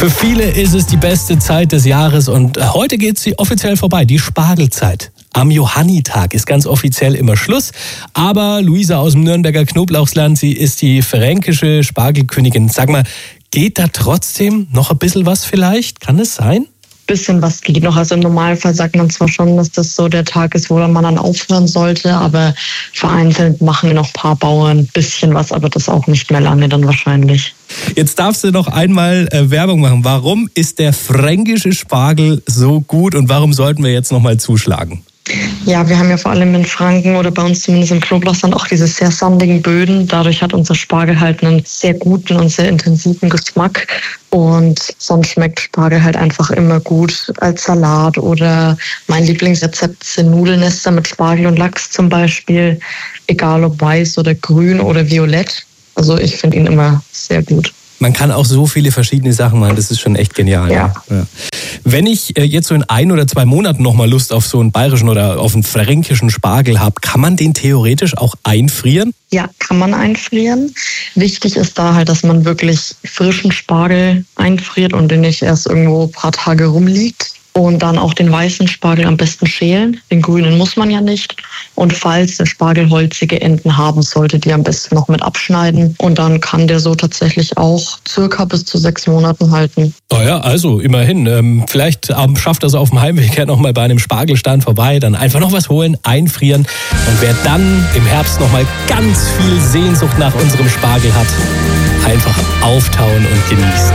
Für viele ist es die beste Zeit des Jahres und heute geht sie offiziell vorbei, die Spargelzeit. Am Johannitag ist ganz offiziell immer Schluss, aber Luisa aus dem Nürnberger Knoblauchsland, sie ist die fränkische Spargelkönigin. Sag mal, geht da trotzdem noch ein bisschen was vielleicht? Kann es sein? Bisschen was geht noch. Also im Normalfall sagt man zwar schon, dass das so der Tag ist, wo man dann aufhören sollte, aber vereinzelt machen noch ein paar Bauern ein bisschen was, aber das auch nicht mehr lange dann wahrscheinlich. Jetzt darfst du noch einmal Werbung machen. Warum ist der fränkische Spargel so gut und warum sollten wir jetzt noch mal zuschlagen? Ja, wir haben ja vor allem in Franken oder bei uns zumindest im Knoblauchsland auch diese sehr sandigen Böden. Dadurch hat unser Spargel halt einen sehr guten und sehr intensiven Geschmack. Und sonst schmeckt Spargel halt einfach immer gut als Salat. Oder mein Lieblingsrezept sind Nudelnester mit Spargel und Lachs zum Beispiel. Egal ob weiß oder grün oder violett. Also ich finde ihn immer sehr gut. Man kann auch so viele verschiedene Sachen machen, das ist schon echt genial. Ja. Ja. Wenn ich jetzt so in 1 oder 2 Monaten noch mal Lust auf so einen bayerischen oder auf einen fränkischen Spargel habe, kann man den theoretisch auch einfrieren? Ja, kann man einfrieren. Wichtig ist da halt, dass man wirklich frischen Spargel einfriert und der nicht erst irgendwo ein paar Tage rumliegt. Und dann auch den weißen Spargel am besten schälen. Den grünen muss man ja nicht. Und falls der Spargel holzige Enden haben sollte, die am besten noch mit abschneiden. Und dann kann der so tatsächlich auch circa bis zu 6 Monaten halten. Oh ja, also immerhin. Vielleicht schafft das auf dem Heimweg ja noch mal bei einem Spargelstand vorbei. Dann einfach noch was holen, einfrieren. Und wer dann im Herbst noch mal ganz viel Sehnsucht nach unserem Spargel hat, einfach auftauen und genießen.